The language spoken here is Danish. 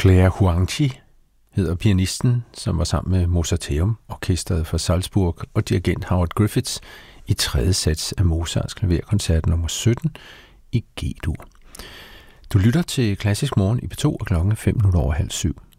Claire Huangqi hedder pianisten, som var sammen med Mozarteum, orkestret fra Salzburg og dirigent Howard Griffiths i tredje sats af Mozarts klaverkoncert nummer 17 i G-dur. Du lytter til Klassisk Morgen i P2 og klokken 7:05.